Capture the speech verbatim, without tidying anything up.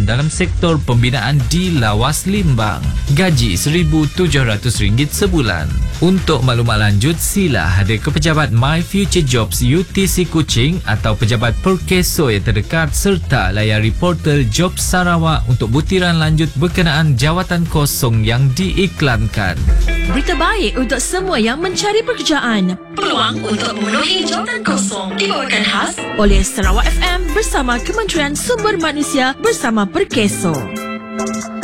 dalam sektor pembinaan di Lawas Limbang. Gaji seribu tujuh ratus ringgit sebulan. Untuk maklumat lanjut, sila hada ke pejabat My Future Jobs U T C Kuching atau pejabat Perkeso yang terdekat serta layari portal Jobs Sarawak untuk butiran lanjut berkenaan jawatan kosong yang diiklankan. Berita baik untuk semua yang mencari pekerjaan. Peluang untuk memenuhi jawatan kosong dibawakan khas oleh Sarawak F M bersama Kementerian Sumber Manusia bersama Perkeso.